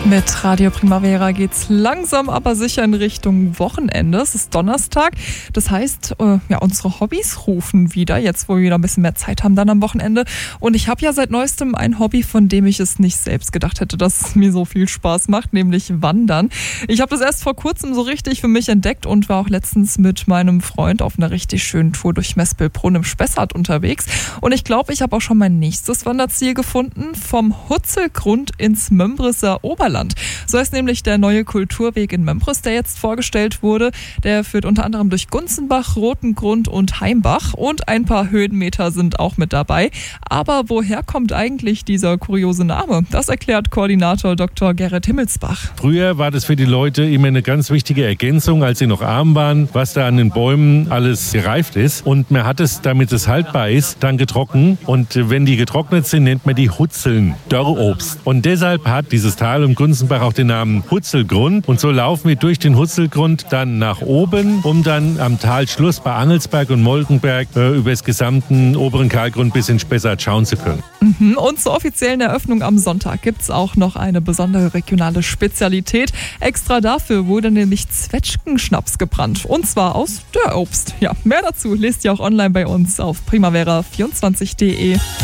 Mit Radio Primavera geht's langsam aber sicher in Richtung Wochenende. Es ist Donnerstag. Das heißt, unsere Hobbys rufen wieder, jetzt wo wir wieder ein bisschen mehr Zeit haben dann am Wochenende. Und ich habe ja seit neuestem ein Hobby, von dem ich es nicht selbst gedacht hätte, dass es mir so viel Spaß macht, nämlich Wandern. Ich habe das erst vor kurzem so richtig für mich entdeckt und war auch letztens mit meinem Freund auf einer richtig schönen Tour durch Mespelbrunn im Spessart unterwegs. Und ich glaube, ich habe auch schon mein nächstes Wanderziel gefunden, vom Hutzelgrund ins Mömbrisser Oberland. So heißt nämlich der neue Kulturweg in Mömbris, der jetzt vorgestellt wurde. Der führt unter anderem durch Gunzenbach, Rotengrund und Heimbach und ein paar Höhenmeter sind auch mit dabei. Aber woher kommt eigentlich dieser kuriose Name? Das erklärt Koordinator Dr. Gerrit Himmelsbach. Früher war das für die Leute immer eine ganz wichtige Ergänzung, als sie noch arm waren, was da an den Bäumen alles gereift ist. Und man hat es, damit es haltbar ist, dann getrocknet. Und wenn die getrocknet sind, nennt man die Hutzeln, Dörrobst. Und deshalb hat dieses Tal um Gunzenbach auch den Namen Hutzelgrund. Und so laufen wir durch den Hutzelgrund dann nach oben, um dann am Talschluss bei Angelsberg und Molkenberg über das gesamten oberen Kahlgrund bis in Spessart schauen zu können. Und zur offiziellen Eröffnung am Sonntag gibt es auch noch eine besondere regionale Spezialität. Extra dafür wurde nämlich Zwetschgenschnaps gebrannt. Und zwar aus Dörrobst. Ja, mehr dazu lest ihr auch online bei uns auf primavera24.de.